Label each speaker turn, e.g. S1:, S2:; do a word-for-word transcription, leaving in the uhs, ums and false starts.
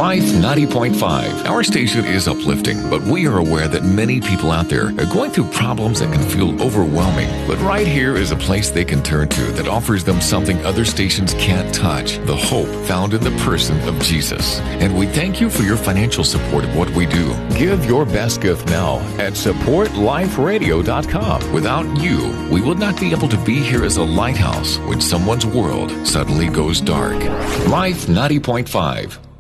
S1: Life ninety point five. Our station is uplifting, but we are aware that many people out there are going through problems that can feel overwhelming. But right here is a place they can turn to that offers them something other stations can't touch, the hope found in the person of Jesus. And we thank you for your financial support of what we do. Give your best gift now at support life radio dot com. Without you, we would not be able to be here as a lighthouse when someone's world suddenly goes dark. Life ninety point five.